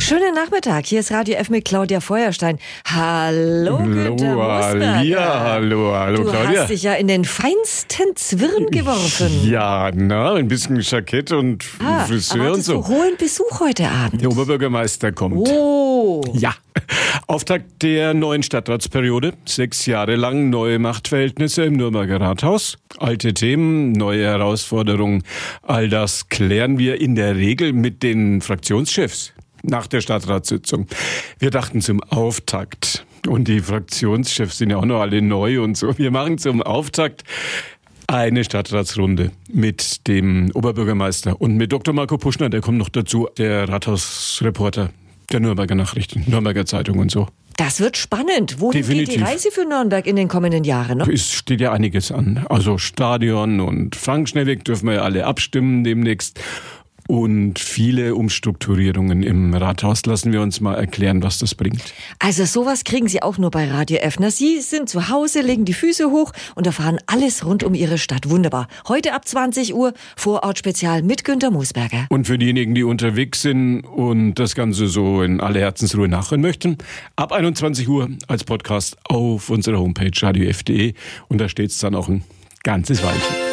Schönen Nachmittag, hier ist Radio F mit Claudia Feuerstein. Hallo, Günther Mosberger. Ja, hallo, Claudia. Du hast dich ja in den feinsten Zwirn geworfen. Ja, ein bisschen Jackett und Friseur und so. Hohen Besuch heute Abend. Der Oberbürgermeister kommt. Oh. Ja, Auftakt der neuen Stadtratsperiode. 6 Jahre lang neue Machtverhältnisse im Nürnberger Rathaus. Alte Themen, neue Herausforderungen. All das klären wir in der Regel mit den Fraktionschefs nach der Stadtratssitzung. Wir dachten zum Auftakt. Und die Fraktionschefs sind ja auch noch alle neu und so. Wir machen zum Auftakt eine Stadtratsrunde mit dem Oberbürgermeister und mit Dr. Marco Puschner, der kommt noch dazu, der Rathausreporter der Nürnberger Nachrichten, Nürnberger Zeitung und so. Das wird spannend. Wohin geht die Reise für Nürnberg in den kommenden Jahren? Ne? Es steht ja einiges an. Also Stadion und Frank Schnellweg dürfen wir ja alle abstimmen demnächst. Und viele Umstrukturierungen im Rathaus. Lassen wir uns mal erklären, was das bringt. Also sowas kriegen Sie auch nur bei Radio F. Sie sind zu Hause, legen die Füße hoch und erfahren alles rund um Ihre Stadt. Wunderbar. Heute ab 20 Uhr Vorortspezial mit Günther Mosberger. Und für diejenigen, die unterwegs sind und das Ganze so in aller Herzensruhe nachhören möchten, ab 21 Uhr als Podcast auf unserer Homepage radiof.de. Und da steht es dann auch ein ganzes Weilchen.